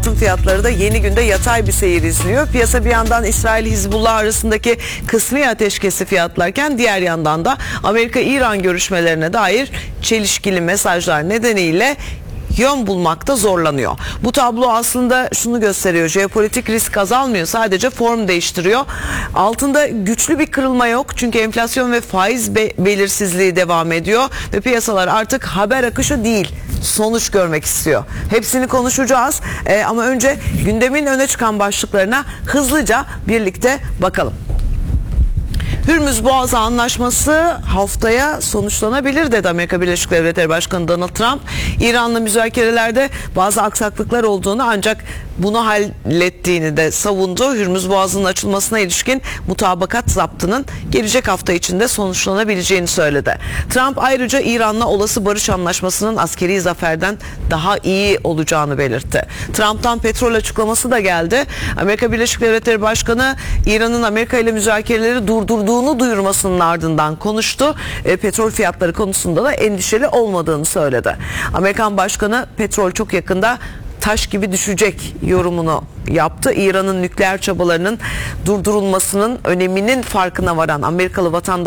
altın fiyatları da yeni günde yatay bir seyir izliyor. Piyasa bir yandan İsrail-Hizbullah arasındaki kısmi ateşkesi fiyatlarken diğer yandan da Amerika-İran görüşmelerine dair çelişkili mesajlar nedeniyle yön bulmakta zorlanıyor. Bu tablo aslında şunu gösteriyor: jeopolitik risk azalmıyor, sadece form değiştiriyor. Altında güçlü bir kırılma yok çünkü enflasyon ve faiz belirsizliği devam ediyor ve piyasalar artık haber akışı değil, sonuç görmek istiyor. Hepsini konuşacağız ama önce gündemin öne çıkan başlıklarına hızlıca birlikte bakalım. Hürmüz Boğazı Anlaşması haftaya sonuçlanabilir dedi Amerika Birleşik Devletleri Başkanı Donald Trump. İran'la müzakerelerde bazı aksaklıklar olduğunu ancak bunu hallettiğini de savundu. Hürmüz Boğazı'nın açılmasına ilişkin mutabakat zaptının gelecek hafta içinde sonuçlanabileceğini söyledi. Trump ayrıca İran'la olası barış anlaşmasının askeri zaferden daha iyi olacağını belirtti. Trump'tan petrol açıklaması da geldi. Amerika Birleşik Devletleri Başkanı İran'ın Amerika ile müzakereleri durdurduğunu duyurmasının ardından konuştu. Petrol fiyatları konusunda da endişeli olmadığını söyledi. Amerikan Başkanı petrol çok yakında taş gibi düşecek yorumunu yaptı. İran'ın nükleer çabalarının durdurulmasının öneminin farkına varan Amerikalı vatandaş